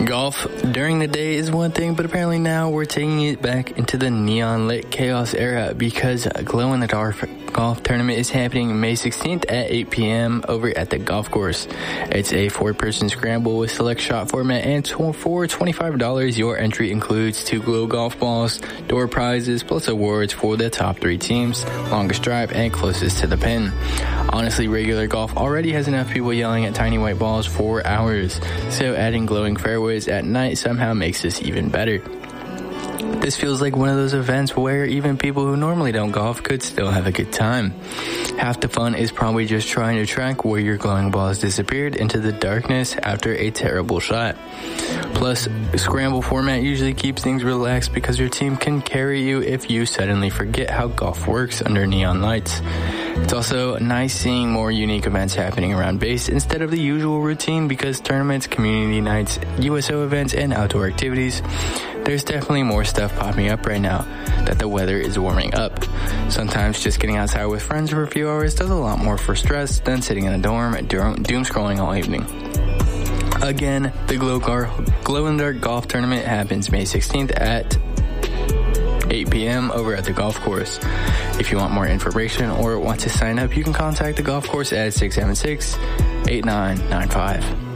Golf during the day is one thing, but apparently now we're taking it back into the neon lit chaos era because Glow in the Dark Golf Tournament is happening May 16th at 8 p.m. over at the golf course. It's a 4-person scramble with select shot format, and for $25, your entry includes 2 Glow golf balls, door prizes, plus awards for the top 3 teams, longest drive, and closest to the pin. Honestly, regular golf already has enough people yelling at tiny white balls for hours, so adding glowing fairways at night somehow makes this even better. This feels like one of those events where even people who normally don't golf could still have a good time. Half the fun is probably just trying to track where your glowing balls disappeared into the darkness after a terrible shot. Plus, scramble format usually keeps things relaxed because your team can carry you if you suddenly forget how golf works under neon lights. It's also nice seeing more unique events happening around base instead of the usual routine because tournaments, community nights, USO events, and outdoor activities, there's definitely more stuff popping up right now that the weather is warming up. Sometimes just getting outside with friends for a few hours does a lot more for stress than sitting in a dorm doom scrolling all evening. Again, the Glow in the Dark Golf Tournament happens May 16th at 8 p.m. over at the golf course. If you want more information or want to sign up, you can contact the golf course at 676-8995.